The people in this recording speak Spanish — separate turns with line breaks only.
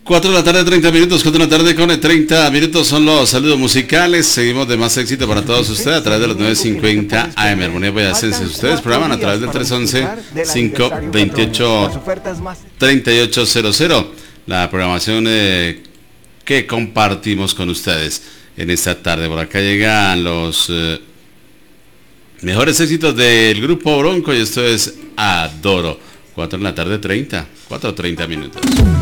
4 de la tarde, 30 minutos, 4 de la tarde con 30 minutos son los saludos musicales. Seguimos de más éxito para todos ustedes a través de los 950 AM. Armonía Boyacense. Ustedes programan a través del 311-528-3800. La programación que compartimos con ustedes en esta tarde. Por acá llegan los mejores éxitos del grupo Bronco y esto es Adoro. 4 de la tarde, 4:30 minutos.